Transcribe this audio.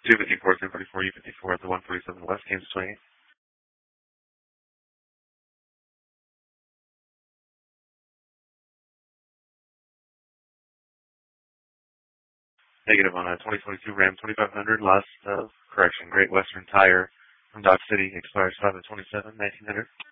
254, 1044, U54 at the 147 West Kansas 28. Negative on a 2022 Ram 2500, lost of correction, Great Western Tire from Dodge City, expires 5/27/1900.